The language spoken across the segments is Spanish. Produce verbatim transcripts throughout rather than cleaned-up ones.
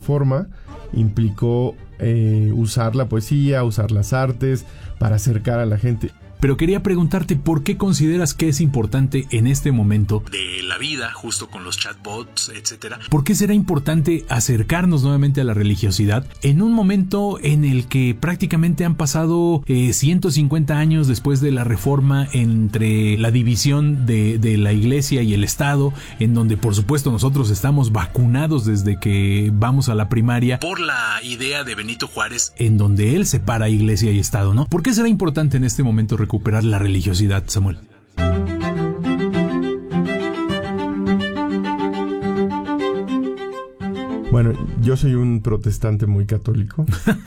Reforma implicó eh, usar la poesía, usar las artes para acercar a la gente. Pero quería preguntarte por qué consideras que es importante en este momento de la vida, justo con los chatbots, etcétera. ¿Por qué será importante acercarnos nuevamente a la religiosidad en un momento en el que prácticamente han pasado eh, ciento cincuenta años después de la Reforma, entre la división de, de la Iglesia y el Estado, en donde por supuesto nosotros estamos vacunados desde que vamos a la primaria por la idea de Benito Juárez, en donde él separa Iglesia y Estado, ¿no? ¿Por qué será importante en este momento recuperar la religiosidad, Samuel? Bueno, yo soy un protestante muy católico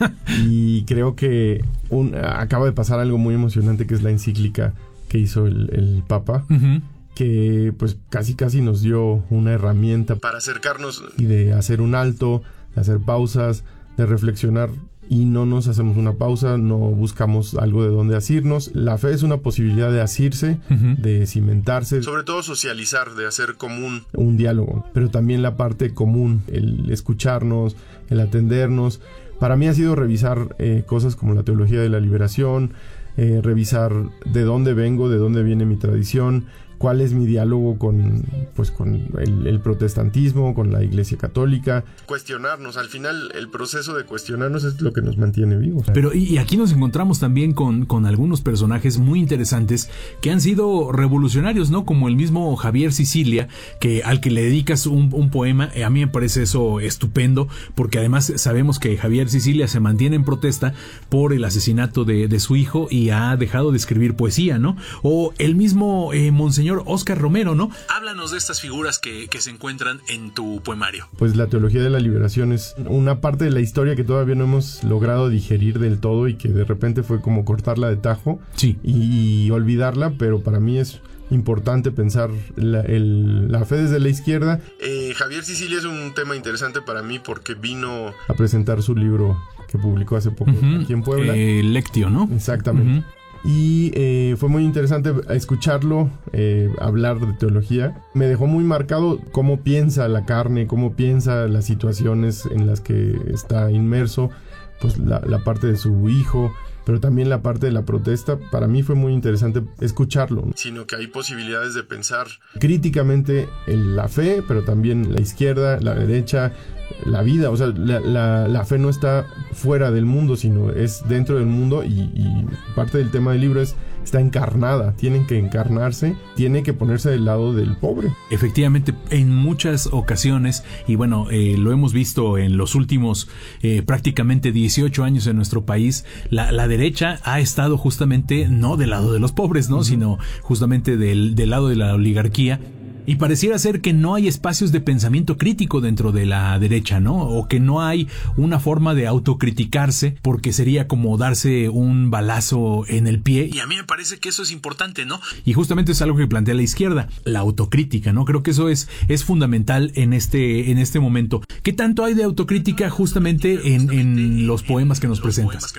y creo que un, acaba de pasar algo muy emocionante, que es la encíclica que hizo el, el Papa, uh-huh. que pues casi casi nos dio una herramienta para acercarnos y de hacer un alto, de hacer pausas, de reflexionar. Y no nos hacemos una pausa, no buscamos algo de donde asirnos. La fe es una posibilidad de asirse, uh-huh. de cimentarse, sobre todo socializar, de hacer común un diálogo, pero también la parte común, el escucharnos, el atendernos. Para mí ha sido revisar eh, cosas como la teología de la liberación, eh, revisar de dónde vengo, de dónde viene mi tradición, cuál es mi diálogo con, pues, con el, el protestantismo, con la Iglesia Católica. Cuestionarnos, al final el proceso de cuestionarnos es lo que nos mantiene vivos. Pero y, y aquí nos encontramos también con, con algunos personajes muy interesantes que han sido revolucionarios, ¿no? Como el mismo Javier Sicilia, que al que le dedicas un, un poema. A mí me parece eso estupendo, porque además sabemos que Javier Sicilia se mantiene en protesta por el asesinato de, de su hijo y ha dejado de escribir poesía, ¿no? O el mismo eh, Monseñor Óscar Romero, ¿no? Háblanos de estas figuras que, que se encuentran en tu poemario. Pues la teología de la liberación es una parte de la historia que todavía no hemos logrado digerir del todo y que de repente fue como cortarla de tajo, sí. y, y olvidarla, pero para mí es importante pensar la, el, la fe desde la izquierda. Eh, Javier Sicilia es un tema interesante para mí porque vino a presentar su libro que publicó hace poco, uh-huh. aquí en Puebla. Eh, Lectio, ¿no? Exactamente. Uh-huh. Y eh, fue muy interesante escucharlo eh, hablar de teología. Me dejó muy marcado cómo piensa la carne, cómo piensa las situaciones en las que está inmerso, pues la, la parte de su hijo, pero también la parte de la protesta. Para mí fue muy interesante escucharlo. Sino que hay posibilidades de pensar críticamente en la fe, pero también la izquierda, la derecha, la vida. O sea, la, la, la fe no está fuera del mundo, sino es dentro del mundo, y, y parte del tema del libro es está encarnada, tienen que encarnarse, tiene que ponerse del lado del pobre. Efectivamente, en muchas ocasiones, y bueno, eh, lo hemos visto en los últimos eh, prácticamente dieciocho años en nuestro país, la, la derecha ha estado justamente no del lado de los pobres, ¿no? Uh-huh. Sino justamente del, del lado de la oligarquía. Y pareciera ser que no hay espacios de pensamiento crítico dentro de la derecha, ¿no? O que no hay una forma de autocriticarse, porque sería como darse un balazo en el pie. Y a mí me parece que eso es importante, ¿no? Y justamente es algo que plantea la izquierda, la autocrítica, ¿no? Creo que eso es, es fundamental en este, en este momento. ¿Qué tanto hay de autocrítica justamente en, en los poemas que nos presentas?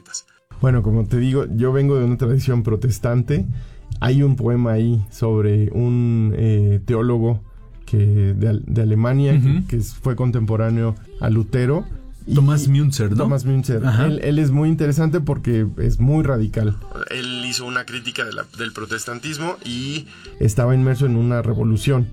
Bueno, como te digo, yo vengo de una tradición protestante. Hay un poema ahí sobre un eh, teólogo que de, de Alemania, uh-huh. que, que fue contemporáneo a Lutero. Thomas Müntzer, ¿no? Thomas Müntzer. Él, él es muy interesante porque es muy radical. Él hizo una crítica de la, del protestantismo y estaba inmerso en una revolución.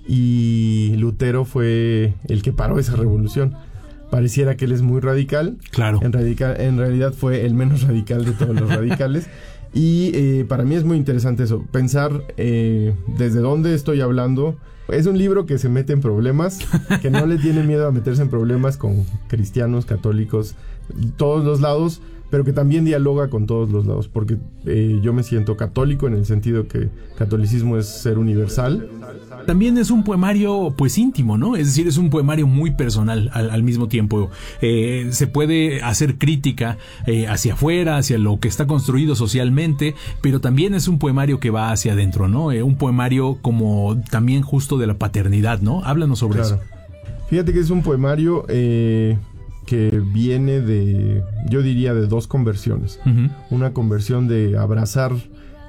Y Lutero fue el que paró esa revolución. Pareciera que él es muy radical. Claro. En, radical, en realidad fue el menos radical de todos los radicales. Y eh, para mí es muy interesante eso, pensar eh, desde dónde estoy hablando. Es un libro que se mete en problemas, que no le tiene miedo a meterse en problemas con cristianos, católicos, todos los lados, pero que también dialoga con todos los lados, porque eh, yo me siento católico en el sentido que catolicismo es ser universal. También es un poemario pues íntimo, ¿no? Es decir, es un poemario muy personal al, al mismo tiempo. Eh, se puede hacer crítica eh, hacia afuera, hacia lo que está construido socialmente, pero también es un poemario que va hacia adentro, ¿no? Eh, un poemario como también justo de la paternidad, ¿no? Háblanos sobre claro. eso. Fíjate que es un poemario eh, que viene de, yo diría, de dos conversiones. Uh-huh. Una conversión de abrazar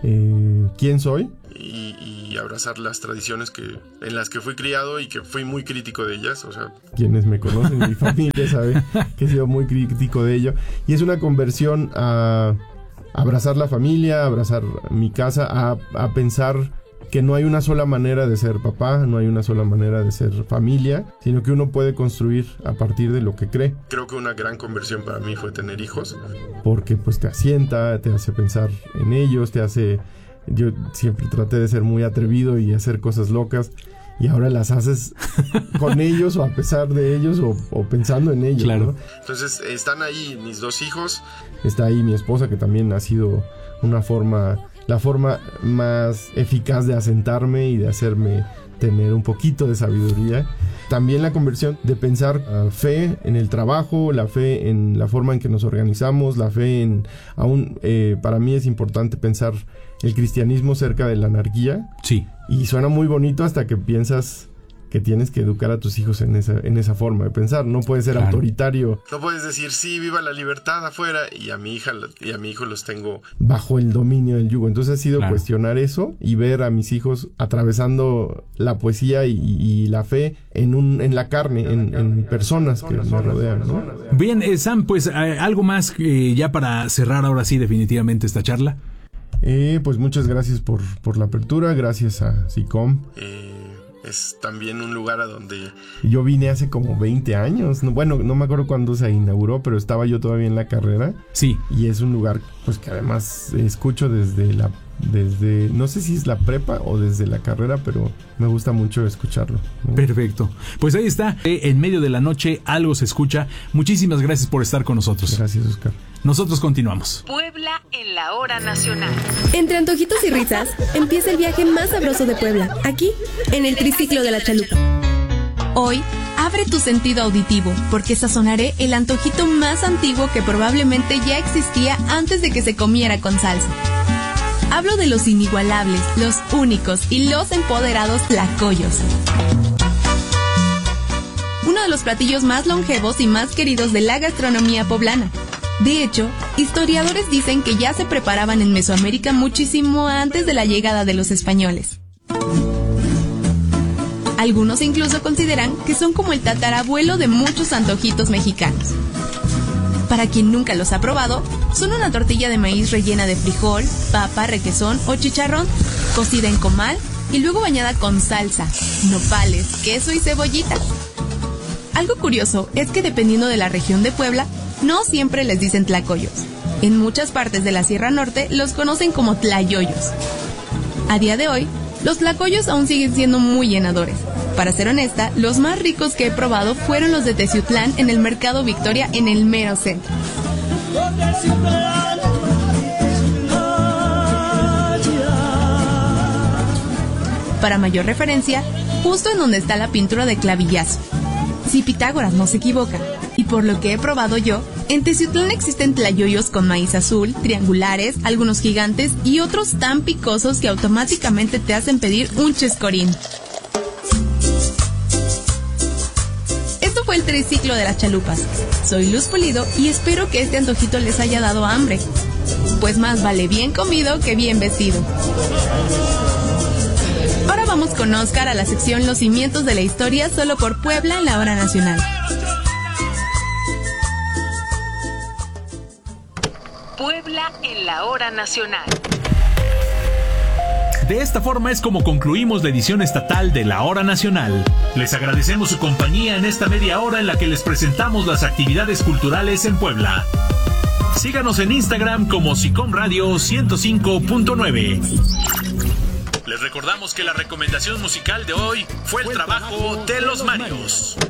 eh, quién soy y, y abrazar las tradiciones que en las que fui criado y que fui muy crítico de ellas. O sea, quienes me conocen, mi familia sabe que he sido muy crítico de ello. Y es una conversión a abrazar la familia, abrazar mi casa, a, a pensar que no hay una sola manera de ser papá, no hay una sola manera de ser familia, sino que uno puede construir a partir de lo que cree. Creo que una gran conversión para mí fue tener hijos, porque pues te asienta, te hace pensar en ellos, te hace... Yo siempre traté de ser muy atrevido y hacer cosas locas, y ahora las haces con ellos o a pesar de ellos o, o pensando en ellos, claro, ¿no? Entonces están ahí mis dos hijos. Está ahí mi esposa, que también ha sido una forma... la forma más eficaz de asentarme y de hacerme tener un poquito de sabiduría. También la conversión de pensar uh, fe en el trabajo, la fe en la forma en que nos organizamos, la fe en... Aún eh, para mí es importante pensar el cristianismo cerca de la anarquía. Sí. Y suena muy bonito hasta que piensas que tienes que educar a tus hijos en esa, en esa forma de pensar. No puedes ser claro. autoritario. No puedes decir, sí, viva la libertad afuera, y a mi hija y a mi hijo los tengo bajo el dominio del yugo. Entonces ha sido claro. cuestionar eso y ver a mis hijos atravesando la poesía y, y la fe en un en la carne, en, en personas que me rodean, ¿no? Bien, eh, Sam, pues eh, algo más eh, ya para cerrar ahora sí definitivamente esta charla. Eh, pues muchas gracias por, por la apertura, gracias a SICOM. Eh, Es también un lugar a donde... Yo vine hace como veinte años. Bueno, no me acuerdo cuándo se inauguró, pero estaba yo todavía en la carrera. Sí. Y es un lugar pues que además escucho desde la... desde no sé si es la prepa o desde la carrera, pero me gusta mucho escucharlo, ¿no? Perfecto. Pues ahí está. En medio de la noche algo se escucha. Muchísimas gracias por estar con nosotros. Gracias, Oscar. Nosotros continuamos. Puebla en la hora nacional. Entre antojitos y risas, empieza el viaje más sabroso de Puebla, aquí, en el Triciclo de la Chalupa. Hoy, abre tu sentido auditivo, porque sazonaré el antojito más antiguo que probablemente ya existía antes de que se comiera con salsa. Hablo de los inigualables, los únicos y los empoderados tlacoyos. Uno de los platillos más longevos y más queridos de la gastronomía poblana. De hecho, historiadores dicen que ya se preparaban en Mesoamérica muchísimo antes de la llegada de los españoles. Algunos incluso consideran que son como el tatarabuelo de muchos antojitos mexicanos. Para quien nunca los ha probado, son una tortilla de maíz rellena de frijol, papa, requesón o chicharrón, cocida en comal y luego bañada con salsa, nopales, queso y cebollita. Algo curioso es que dependiendo de la región de Puebla, no siempre les dicen tlacoyos. En muchas partes de la Sierra Norte los conocen como tlayoyos. A día de hoy, los tlacoyos aún siguen siendo muy llenadores. Para ser honesta, los más ricos que he probado fueron los de Teciutlán en el Mercado Victoria en el mero centro. Para mayor referencia, justo en donde está la pintura de Clavillazo. Si Pitágoras no se equivoca, y por lo que he probado yo, en Teciutlán existen tlayoyos con maíz azul, triangulares, algunos gigantes y otros tan picosos que automáticamente te hacen pedir un chescorín. Esto fue el Triciclo de las Chalupas. Soy Luz Pulido y espero que este antojito les haya dado hambre. Pues más vale bien comido que bien vestido. Ahora vamos con Oscar a la sección Los Cimientos de la Historia, solo por Puebla en la hora nacional. Puebla en la hora nacional. De esta forma es como concluimos la edición estatal de la Hora Nacional. Les agradecemos su compañía en esta media hora en la que les presentamos las actividades culturales en Puebla. Síganos en Instagram como SICOM Radio ciento cinco punto nueve. Les recordamos que la recomendación musical de hoy fue el trabajo de Los Marios.